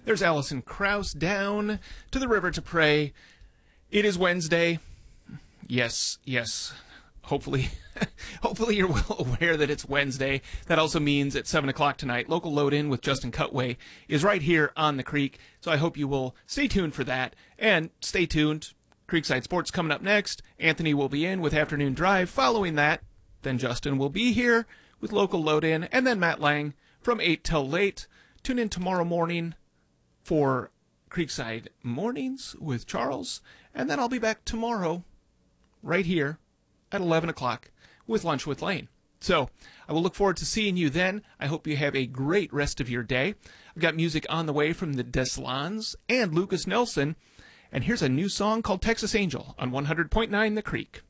There's Alison Krauss, Down to the River to Pray. It is Wednesday. Yes. Hopefully you're well aware that it's Wednesday. That also means at 7 o'clock tonight, Local Load-In with Justin Cutway is right here on the Creek. So I hope you will stay tuned for that. And stay tuned. Creekside Sports coming up next. Anthony will be in with Afternoon Drive. Following that, then Justin will be here with Local Load-In. And then Matt Lang from 8 till late. Tune in tomorrow morning for Creekside Mornings with Charles. And then I'll be back tomorrow right here at 11 o'clock with Lunch with Lane. So I will look forward to seeing you then. I hope you have a great rest of your day. I've got music on the way from the Deslans and Lucas Nelson. And here's a new song called Texas Angel on 100.9 The Creek.